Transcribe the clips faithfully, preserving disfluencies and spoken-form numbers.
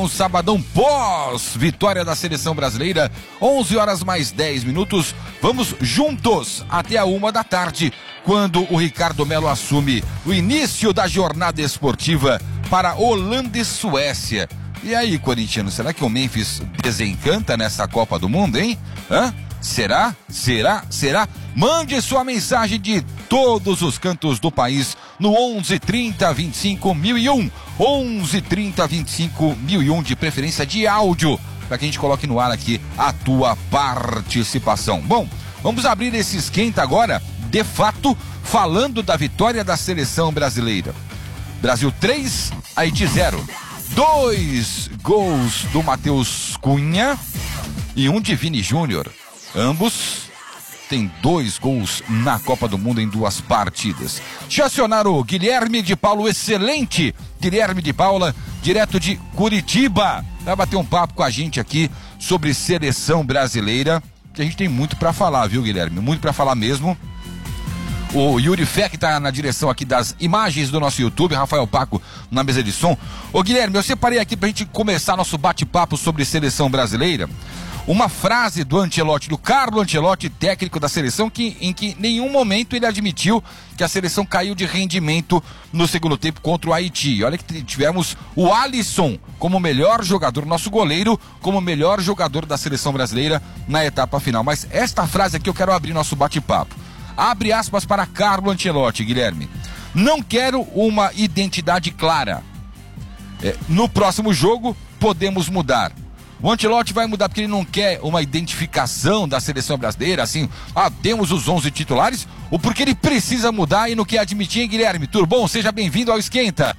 Um sabadão pós vitória da seleção brasileira, onze horas mais dez minutos. Vamos juntos até a uma da tarde, quando o Ricardo Melo assume o início da jornada esportiva para Holanda e Suécia. E aí, corintiano, será que o Memphis desencanta nessa Copa do Mundo, hein? Hã? Será? Será? Será? Mande sua mensagem de todos os cantos do país no onze trinta, vinte e cinco, mil e um. onze trinta, vinte e cinco, mil e um, de preferência de áudio, para que a gente coloque no ar aqui a tua participação. Bom, vamos abrir esse esquenta agora, de fato, falando da vitória da seleção brasileira. Brasil três, Haiti zero. Dois gols do Matheus Cunha e um de Vini Júnior. Ambos têm dois gols na Copa do Mundo em duas partidas. Deixa eu acionar o Guilherme de Paulo, excelente Guilherme de Paula, direto de Curitiba. Vai bater um papo com a gente aqui sobre seleção brasileira, que a gente tem muito pra falar, viu, Guilherme? Muito pra falar mesmo. O Yuri Fé, que tá na direção aqui das imagens do nosso YouTube, Rafael Paco na mesa de som. Ô, Guilherme, eu separei aqui pra gente começar nosso bate-papo sobre seleção brasileira uma frase do Ancelotti, do Carlo Ancelotti, técnico da seleção, que, em que em nenhum momento ele admitiu que a seleção caiu de rendimento no segundo tempo contra o Haiti. Olha que tivemos o Alisson como melhor jogador, nosso goleiro como melhor jogador da seleção brasileira na etapa final. Mas esta frase aqui eu quero abrir nosso bate-papo. Abre aspas para Carlo Ancelotti, Guilherme. Não quero uma identidade clara. É, no próximo jogo podemos mudar. O Ancelotti vai mudar porque ele não quer uma identificação da seleção brasileira, assim, ah, temos os onze titulares, ou porque ele precisa mudar e não quer admitir, hein, Guilherme? Tudo bom? Seja bem-vindo ao Esquenta.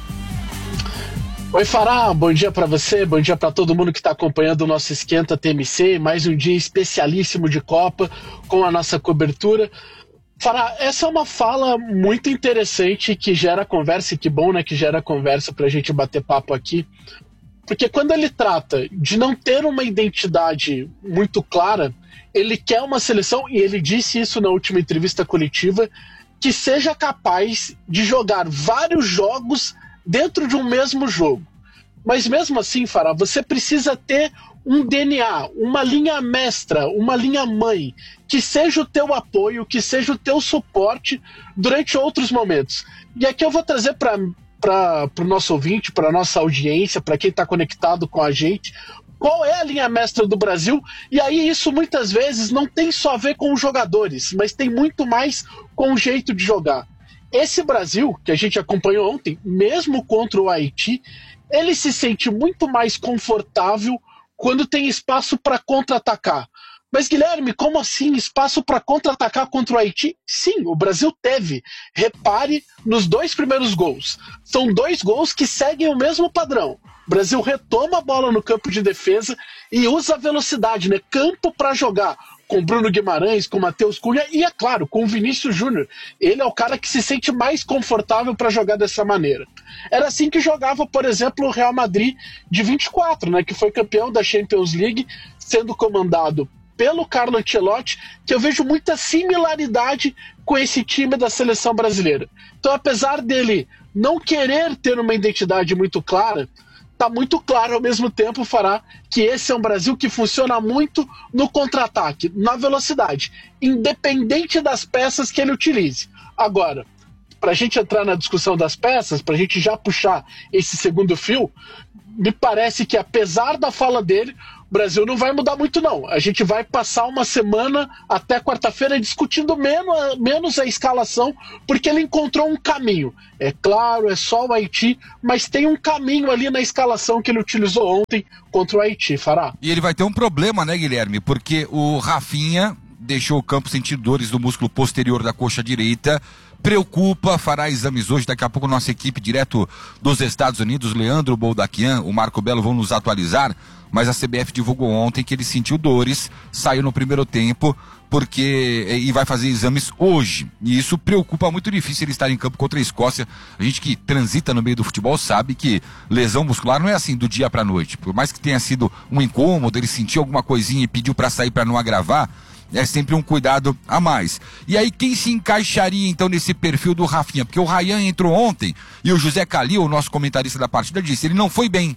Oi, Fará, bom dia para você, bom dia para todo mundo que está acompanhando o nosso Esquenta T M C, mais um dia especialíssimo de Copa com a nossa cobertura. Fará, essa é uma fala muito interessante que gera conversa, e que bom, né, que gera conversa para a gente bater papo aqui. Porque quando ele trata de não ter uma identidade muito clara, ele quer uma seleção, e ele disse isso na última entrevista coletiva, que seja capaz de jogar vários jogos dentro de um mesmo jogo. Mas mesmo assim, Fará, você precisa ter um D N A, uma linha mestra, uma linha mãe, que seja o teu apoio, que seja o teu suporte durante outros momentos. E aqui eu vou trazer para para o nosso ouvinte, para a nossa audiência, para quem está conectado com a gente, qual é a linha mestra do Brasil. E aí isso muitas vezes não tem só a ver com os jogadores, mas tem muito mais com o jeito de jogar. Esse Brasil, que a gente acompanhou ontem, mesmo contra o Haiti, ele se sente muito mais confortável quando tem espaço para contra-atacar. Mas, Guilherme, como assim espaço para contra-atacar contra o Haiti? Sim, o Brasil teve. Repare nos dois primeiros gols. São dois gols que seguem o mesmo padrão. O Brasil retoma a bola no campo de defesa e usa a velocidade, né? Campo para jogar com Bruno Guimarães, com Matheus Cunha e, é claro, com Vinícius Júnior. Ele é o cara que se sente mais confortável para jogar dessa maneira. Era assim que jogava, por exemplo, o Real Madrid de vinte e quatro, né? Que foi campeão da Champions League, sendo comandado pelo Carlo Ancelotti, que eu vejo muita similaridade com esse time da seleção brasileira. Então, apesar dele não querer ter uma identidade muito clara, tá muito claro ao mesmo tempo, Fará, que esse é um Brasil que funciona muito no contra-ataque, na velocidade, independente das peças que ele utilize. Agora, para a gente entrar na discussão das peças, para a gente já puxar esse segundo fio, me parece que, apesar da fala dele, o Brasil não vai mudar muito, não. A gente vai passar uma semana até quarta-feira discutindo menos, menos a escalação, porque ele encontrou um caminho. É claro, é só o Haiti, mas tem um caminho ali na escalação que ele utilizou ontem contra o Haiti, Fará. E ele vai ter um problema, né, Guilherme? Porque o Rafinha deixou o campo sentindo dores do músculo posterior da coxa direita. Preocupa, fará exames hoje, daqui a pouco nossa equipe direto dos Estados Unidos, Leandro Boldaquian, o Marco Belo vão nos atualizar, mas a C B F divulgou ontem que ele sentiu dores, saiu no primeiro tempo, porque e vai fazer exames hoje, e isso preocupa, muito difícil ele estar em campo contra a Escócia. A gente que transita no meio do futebol sabe que lesão muscular não é assim do dia pra noite, por mais que tenha sido um incômodo, ele sentiu alguma coisinha e pediu pra sair pra não agravar, é sempre um cuidado a mais. E aí quem se encaixaria então nesse perfil do Rafinha? Porque o Ryan entrou ontem e o José Calil, o nosso comentarista da partida, disse, ele não foi bem.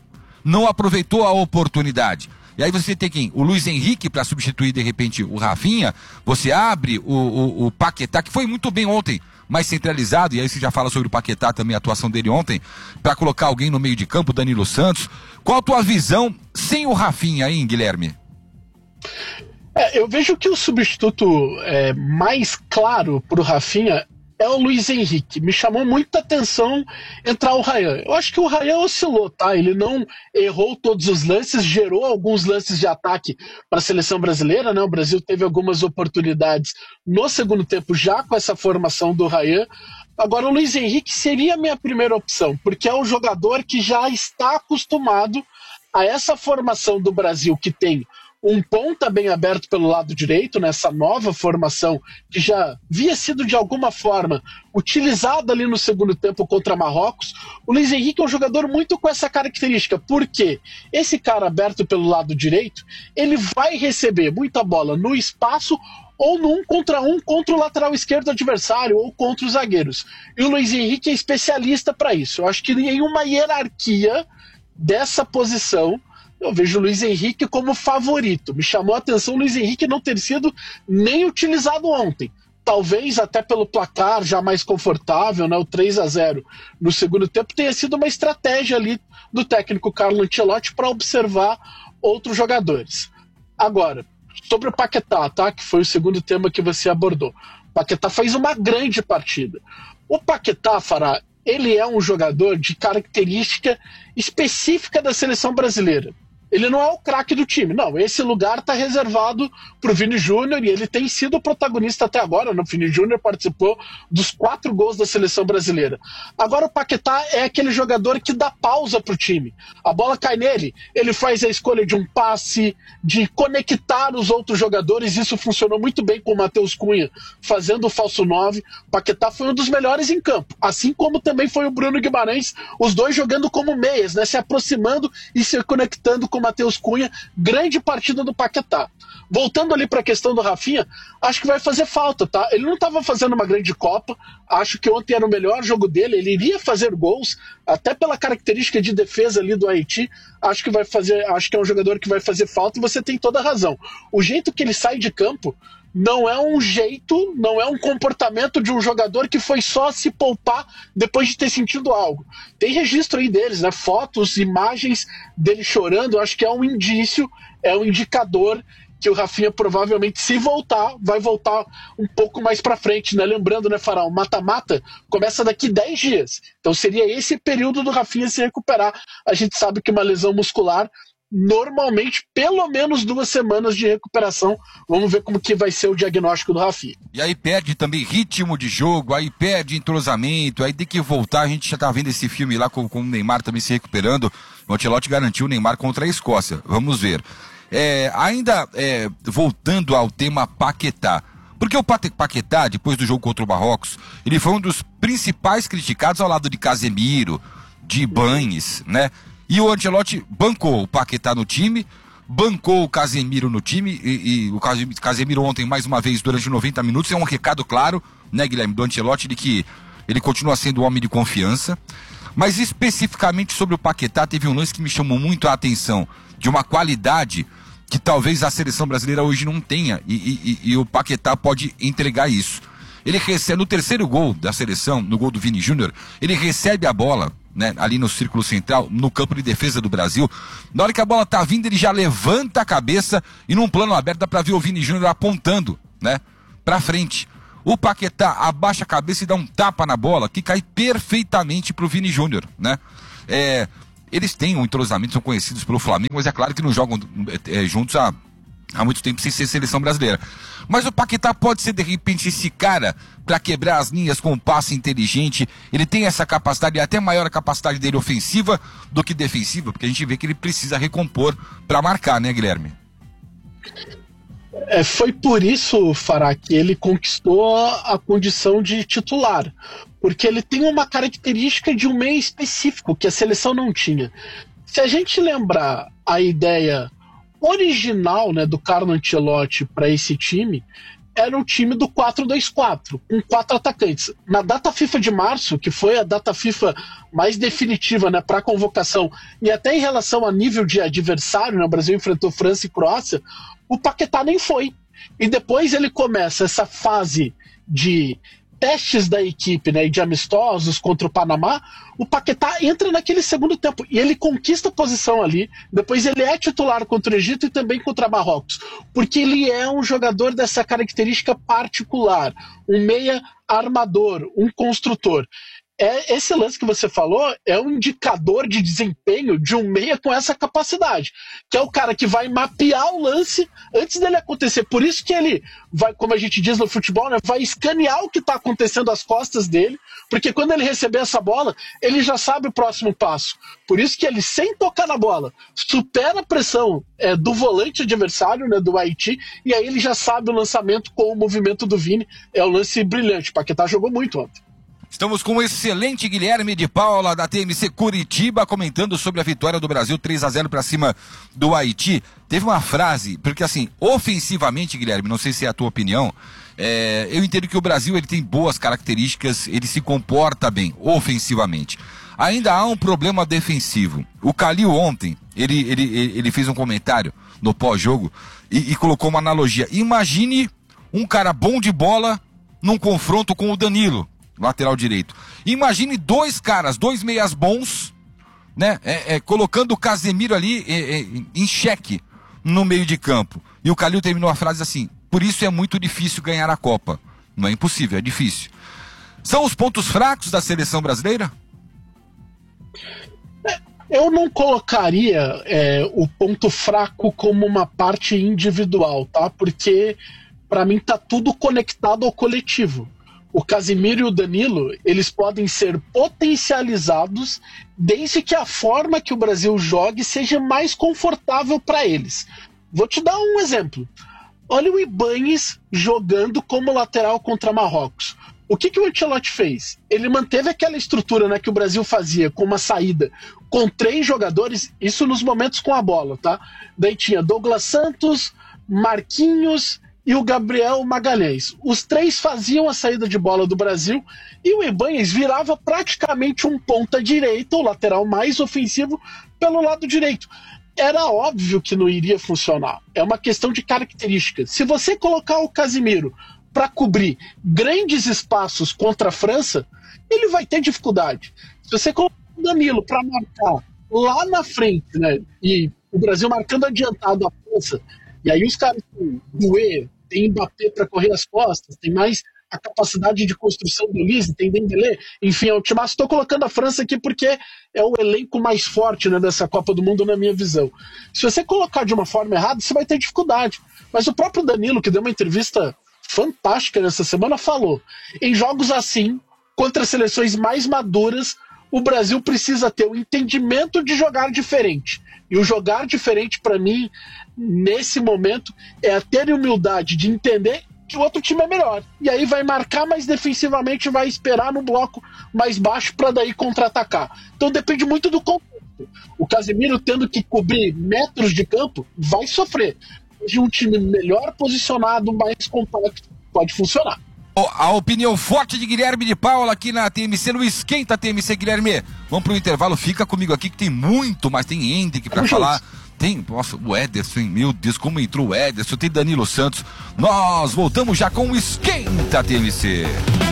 não aproveitou a oportunidade. E aí você tem quem? O Luiz Henrique para substituir de repente o Rafinha, você abre o, o, o Paquetá, que foi muito bem ontem, mais centralizado, e aí você já fala sobre o Paquetá também, a atuação dele ontem, para colocar alguém no meio de campo, Danilo Santos. Qual a tua visão sem o Rafinha, hein, Guilherme? É, eu vejo que o substituto é, mais claro para o Rafinha é o Luiz Henrique. Me chamou muita atenção entrar o Ryan. Eu acho que o Ryan oscilou, tá? Ele não errou todos os lances, gerou alguns lances de ataque para a seleção brasileira, né? O Brasil teve algumas oportunidades no segundo tempo já com essa formação do Ryan. Agora o Luiz Henrique seria a minha primeira opção, porque é um jogador que já está acostumado a essa formação do Brasil, que tem um ponta bem aberto pelo lado direito, nessa nova formação que já havia sido de alguma forma utilizada ali no segundo tempo contra Marrocos. O Luiz Henrique é um jogador muito com essa característica, porque esse cara aberto pelo lado direito, ele vai receber muita bola no espaço ou no um contra um contra o lateral esquerdo adversário ou contra os zagueiros. E o Luiz Henrique é especialista para isso. Eu acho que em uma hierarquia dessa posição, eu vejo o Luiz Henrique como favorito. Me chamou a atenção o Luiz Henrique não ter sido nem utilizado ontem. Talvez até pelo placar já mais confortável, né, o três a zero no segundo tempo, tenha sido uma estratégia ali do técnico Carlo Ancelotti para observar outros jogadores. Agora, sobre o Paquetá, tá, que foi o segundo tema que você abordou. O Paquetá fez uma grande partida. O Paquetá, Fará, ele é um jogador de característica específica da seleção brasileira. Ele não é o craque do time, não. Esse lugar está reservado para o Vini Júnior e ele tem sido o protagonista até agora. O Vini Júnior participou dos quatro gols da seleção brasileira. Agora o Paquetá é aquele jogador que dá pausa para o time. A bola cai nele, ele faz a escolha de um passe, de conectar os outros jogadores. Isso funcionou muito bem com o Matheus Cunha, fazendo o falso nove. O Paquetá foi um dos melhores em campo, assim como também foi o Bruno Guimarães, os dois jogando como meias, né, se aproximando e se conectando com Matheus Cunha. Grande partida do Paquetá. Voltando ali para a questão do Rafinha, acho que vai fazer falta, tá? Ele não estava fazendo uma grande Copa, acho que ontem era o melhor jogo dele, ele iria fazer gols, até pela característica de defesa ali do Haiti, acho que vai fazer, acho que é um jogador que vai fazer falta, e você tem toda a razão. O jeito que ele sai de campo não é um jeito, não é um comportamento de um jogador que foi só se poupar depois de ter sentido algo. Tem registro aí deles, né? Fotos, imagens dele chorando, acho que é um indício, é um indicador que o Rafinha provavelmente, se voltar, vai voltar um pouco mais pra frente, né? Lembrando, né, Fará, o mata-mata começa daqui dez dias. Então seria esse período do Rafinha se recuperar. A gente sabe que uma lesão muscular normalmente pelo menos duas semanas de recuperação. Vamos ver como que vai ser o diagnóstico do Rafinha. E aí perde também ritmo de jogo, aí perde entrosamento, aí tem que voltar. A gente já tá vendo esse filme lá com, com o Neymar também se recuperando. O Ancelotti garantiu o Neymar contra a Escócia. Vamos ver. É, ainda é, voltando ao tema Paquetá, porque o Paquetá, depois do jogo contra o Marrocos, ele foi um dos principais criticados ao lado de Casemiro, de Ibañez, né? E o Ancelotti bancou o Paquetá no time, bancou o Casemiro no time, e, e o Casemiro ontem, mais uma vez, durante noventa minutos, é um recado claro, né, Guilherme, do Ancelotti, de que ele continua sendo um homem de confiança. Mas especificamente sobre o Paquetá, teve um lance que me chamou muito a atenção, de uma qualidade que talvez a seleção brasileira hoje não tenha, e, e, e o Paquetá pode entregar isso. Ele recebe, no terceiro gol da seleção, no gol do Vini Júnior, ele recebe a bola, né, ali no círculo central, no campo de defesa do Brasil. Na hora que a bola tá vindo, ele já levanta a cabeça e num plano aberto dá pra ver o Vini Júnior apontando, né, pra frente. O Paquetá abaixa a cabeça e dá um tapa na bola que cai perfeitamente pro Vini Júnior, né? É, eles têm um entrosamento, são conhecidos pelo Flamengo, mas é claro que não jogam é, juntos há, há muito tempo sem ser seleção brasileira. Mas o Paquetá pode ser, de repente, esse cara para quebrar as linhas com um passe inteligente. Ele tem essa capacidade, até maior a capacidade dele ofensiva do que defensiva, porque a gente vê que ele precisa recompor para marcar, né, Guilherme? É, foi por isso, Fará, que ele conquistou a condição de titular, porque ele tem uma característica de um meio específico que a seleção não tinha. Se a gente lembrar a ideia original, né, do Carlo Ancelotti para esse time, era o time do quatro dois quatro, com quatro atacantes. Na data FIFA de março, que foi a data FIFA mais definitiva, né, para a convocação, e até em relação a nível de adversário, né, o Brasil enfrentou França e Croácia, o Paquetá nem foi. E depois ele começa essa fase de testes da equipe, né, e de amistosos contra o Panamá. O Paquetá entra naquele segundo tempo e ele conquista a posição ali. Depois ele é titular contra o Egito e também contra Marrocos, porque ele é um jogador dessa característica particular, um meia armador, um construtor. É, esse lance que você falou é um indicador de desempenho de um meia com essa capacidade, que é o cara que vai mapear o lance antes dele acontecer. Por isso que ele vai, como a gente diz no futebol, né, vai escanear o que está acontecendo às costas dele, porque quando ele receber essa bola, ele já sabe o próximo passo. Por isso que ele, sem tocar na bola, supera a pressão é, do volante adversário, né, do Haiti, e aí ele já sabe o lançamento com o movimento do Vini. É um lance brilhante. O Paquetá jogou muito ontem. Estamos com o excelente Guilherme de Paula, da T M C Curitiba, comentando sobre a vitória do Brasil três a zero para cima do Haiti. Teve uma frase, porque assim, ofensivamente, Guilherme, não sei se é a tua opinião, é, eu entendo que o Brasil ele tem boas características, ele se comporta bem, ofensivamente. Ainda há um problema defensivo. O Calil ontem, ele, ele, ele fez um comentário no pós-jogo e, e colocou uma analogia. Imagine um cara bom de bola num confronto com o Danilo, lateral direito. Imagine dois caras, dois meias bons, né? É, é, colocando o Casemiro ali é, é, em xeque no meio de campo. E o Calil terminou a frase assim: por isso é muito difícil ganhar a Copa. Não é impossível, é difícil. São os pontos fracos da seleção brasileira? Eu não colocaria é, o ponto fraco como uma parte individual, tá? Porque para mim tá tudo conectado ao coletivo. O Casemiro e o Danilo, eles podem ser potencializados desde que a forma que o Brasil jogue seja mais confortável para eles. Vou te dar um exemplo. Olha o Ibáñez jogando como lateral contra Marrocos. O que, que o Ancelotti fez? Ele manteve aquela estrutura, né, que o Brasil fazia com uma saída com três jogadores, isso nos momentos com a bola, tá? Daí tinha Douglas Santos, Marquinhos e o Gabriel Magalhães. Os três faziam a saída de bola do Brasil e o Ibáñez virava praticamente um ponta direita, o lateral mais ofensivo, pelo lado direito. Era óbvio que não iria funcionar. É uma questão de características. Se você colocar o Casemiro para cobrir grandes espaços contra a França, ele vai ter dificuldade. Se você colocar o Danilo para marcar lá na frente, né, e o Brasil marcando adiantado a França, e aí os caras têm Doué, tem Mbappé para correr as costas, tem mais a capacidade de construção do Olise, tem Dembélé, enfim, é o time. Estou colocando a França aqui porque é o elenco mais forte, né, dessa Copa do Mundo, na minha visão. Se você colocar de uma forma errada, você vai ter dificuldade. Mas o próprio Danilo, que deu uma entrevista fantástica nessa semana, falou: em jogos assim, contra seleções mais maduras, o Brasil precisa ter o entendimento de jogar diferente. E o jogar diferente, para mim, nesse momento, é a ter humildade de entender que o outro time é melhor. E aí vai marcar mais defensivamente, vai esperar no bloco mais baixo para daí contra-atacar. Então depende muito do contexto. O Casemiro, tendo que cobrir metros de campo, vai sofrer. De um time melhor posicionado, mais compacto, pode funcionar. A opinião forte de Guilherme de Paula aqui na T M C, no Esquenta T M C. Guilherme, vamos pro intervalo, fica comigo aqui que tem muito, mas tem Hendrick pra falar. Tem, nossa, o Ederson, hein? Meu Deus, como entrou o Ederson, tem Danilo Santos. Nós voltamos já com o Esquenta T M C.